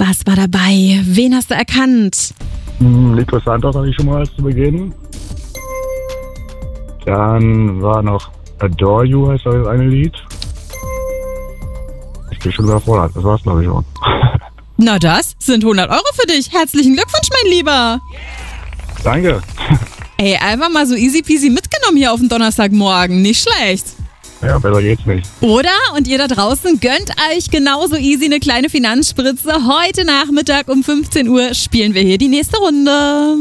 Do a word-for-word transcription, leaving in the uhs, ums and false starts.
Was war dabei? Wen hast du erkannt? Hm, interessanter hatte ich schon mal zu Beginn. Dann war noch Adore You, heißt das eine Lied. Ich bin schon überfordert, das war's glaube ich schon. Na das sind hundert Euro für dich. Herzlichen Glückwunsch, mein Lieber. Danke. Ey, einfach mal so easy peasy mitgenommen hier auf den Donnerstagmorgen. Nicht schlecht. Ja, besser geht's nicht. Oder? Und ihr da draußen gönnt euch genauso easy eine kleine Finanzspritze. Heute Nachmittag um fünfzehn Uhr spielen wir hier die nächste Runde.